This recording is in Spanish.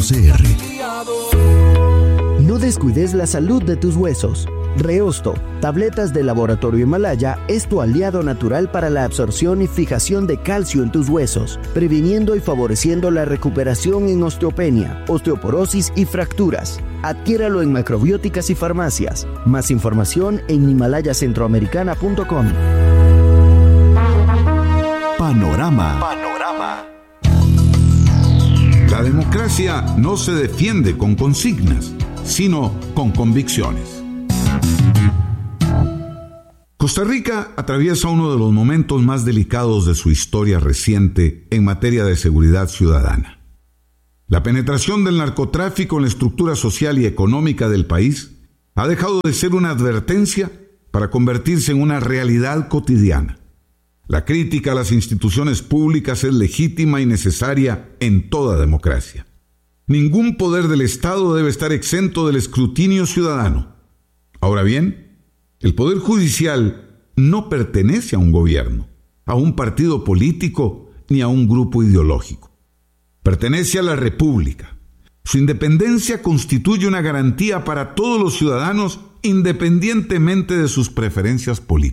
No descuides la salud de tus huesos. Reosto, tabletas de Laboratorio Himalaya, es tu aliado natural para la absorción y fijación de calcio en tus huesos, previniendo y favoreciendo la recuperación en osteopenia, osteoporosis y fracturas. Adquiéralo en macrobióticas y farmacias. Más información en himalayacentroamericana.com. Panorama. La democracia no se defiende con consignas, sino con convicciones. Costa Rica atraviesa uno de los momentos más delicados de su historia reciente en materia de seguridad ciudadana. La penetración del narcotráfico en la estructura social y económica del país ha dejado de ser una advertencia para convertirse en una realidad cotidiana. La crítica a las instituciones públicas es legítima y necesaria en toda democracia. Ningún poder del Estado debe estar exento del escrutinio ciudadano. Ahora bien, el Poder Judicial no pertenece a un gobierno, a un partido político ni a un grupo ideológico. Pertenece a la República. Su independencia constituye una garantía para todos los ciudadanos independientemente de sus preferencias políticas.